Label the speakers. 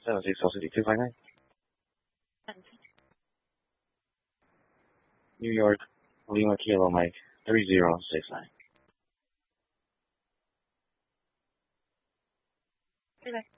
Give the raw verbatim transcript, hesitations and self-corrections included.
Speaker 1: seven six four city two five nine. New York, Lima Kilo Mike three zero six nine.
Speaker 2: Okay.